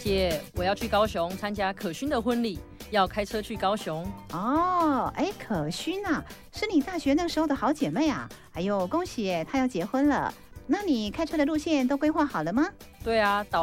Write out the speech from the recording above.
姐，我要去高雄参加可勋的婚礼，要开车去高雄。 哦，哎，可勋啊，是你大学那时候的好姐妹啊！哎呦，恭喜耶，她要结婚了。那你开车的路线都规划好了吗？ 对啊，导